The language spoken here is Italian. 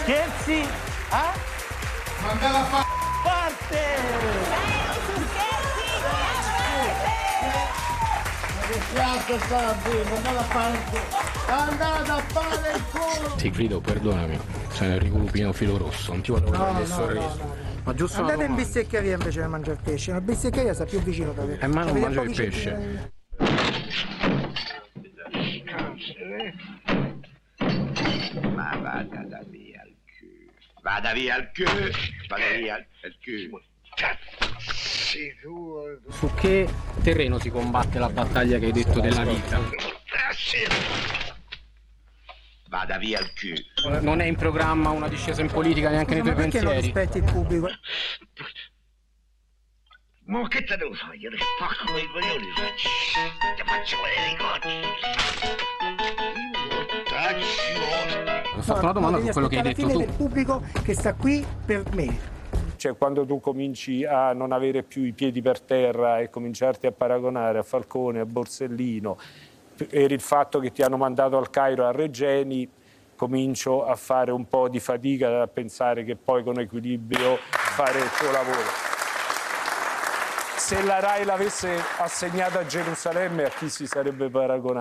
Scherzi? Ah? Mandala a fare! Parte! Andate a fare il culo! Sigfrido, perdonami, sei Enrico Lupino filo rosso, non ti volevo dare il sorriso. Ma giusto andate in bisteccheria invece di mangiare pesce, la bisteccheria sta più vicino da te. Ma non Avete mangio il pochi pesce. Ma vada via il culo. Vada via il culo. Vada via il culo. Su che terreno si combatte la battaglia che hai detto della vita? Vada via il culo. Non è in programma una discesa in politica neanche nei Ma tuoi perché non pensieri? rispetti il pubblico? Ma che te devo fare? Io le spacco quei coglioni. Ti faccio vedere i cocci. Ho fatto una domanda su quello che hai detto tu. Del pubblico che sta qui per me. Cioè, quando tu cominci a non avere più i piedi per terra e cominciarti a paragonare a Falcone, a Borsellino, per il fatto che ti hanno mandato al Cairo a Regeni, comincio a fare un po' di fatica a pensare che poi con equilibrio fare il tuo lavoro. Se la RAI l'avesse assegnata a Gerusalemme, a chi si sarebbe paragonato?